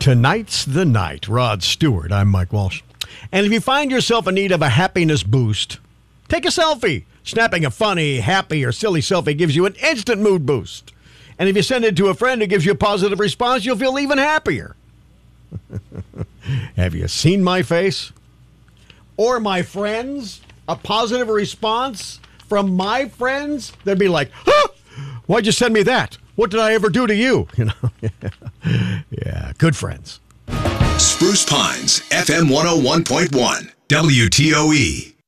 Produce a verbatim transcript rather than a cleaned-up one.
Tonight's the night. Rod Stewart. I'm Mike Walsh. And if you find yourself in need of a happiness boost, take a selfie. Snapping a funny, happy, or silly selfie gives you an instant mood boost. And if you send it to a friend who gives you a positive response, you'll feel even happier. Have you seen my face? Or my friends? A positive response from my friends? They'd be like, huh? Why'd you send me that? What did I ever do to you? You know? Yeah, good friends. Spruce Pines, F M one oh one point one, W T O E.